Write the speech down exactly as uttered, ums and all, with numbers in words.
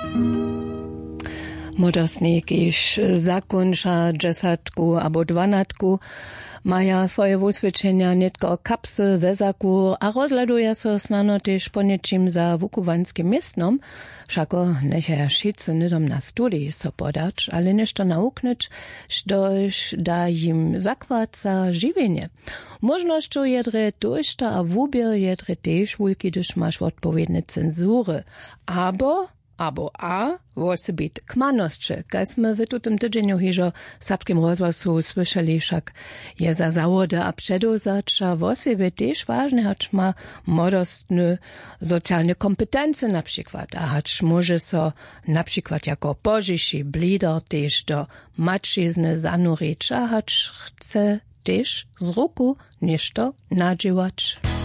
Młodostnik iż zakończa dziesiątku albo dwanatku, maja swoje uswiadczenia nie tylko o kapsy, wezaku, a rozladuje się snano też po nieczym za wukuwanskim miestnom, wszako nechaj wszyscy nidom na studii so podać, ale nešto nauknąć, štož da im zakład za żywienie. Możnością jedre dojścia a wubier jedre też wulki, gdyż masz odpowiednie cenzury, abo Abo a, wosy bit kmanosće, kaj sme v tutem tydzieniu hižo v sapskim rozhlasu słyszeli, však je za zawody a předozača wosy by też ważne, hacz ma modostne socjalne kompetencje na przykład, a hacz może so na przykład jako pożyši blider też do mačizny zanurić, a hacz chce też z ruku nešto nadziewać.